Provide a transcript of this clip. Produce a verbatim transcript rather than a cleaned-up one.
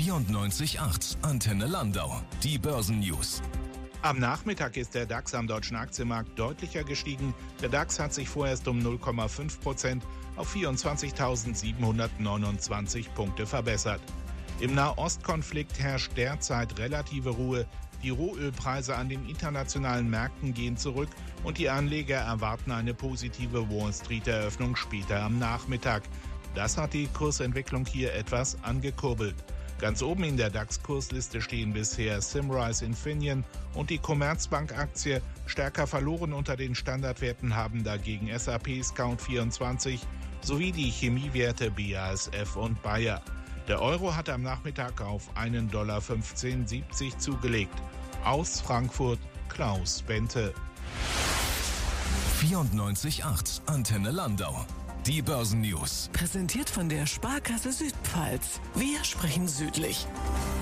vierundneunzig Komma acht Antenne Landau. Die Börsennews. Am Nachmittag ist der DAX am deutschen Aktienmarkt deutlicher gestiegen. Der DAX hat sich vorerst um null Komma fünf Prozent auf vierundzwanzigtausendsiebenhundertneunundzwanzig Punkte verbessert. Im Nahostkonflikt herrscht derzeit relative Ruhe. Die Rohölpreise an den internationalen Märkten gehen zurück und die Anleger erwarten eine positive Wall-Street-Eröffnung später am Nachmittag. Das hat die Kursentwicklung hier etwas angekurbelt. Ganz oben in der DAX-Kursliste stehen bisher Symrise, Infineon und die Commerzbank-Aktie. Stärker verloren unter den Standardwerten haben dagegen S A P, Scout vierundzwanzig sowie die Chemiewerte B A S F und Bayer. Der Euro hat am Nachmittag auf einen Dollar fünfzehn siebzig zugelegt. Aus Frankfurt Klaus Bente. vierundneunzig Komma acht Antenne Landau. Die Börsennews. Präsentiert von der Sparkasse Südpfalz. Wir sprechen südlich.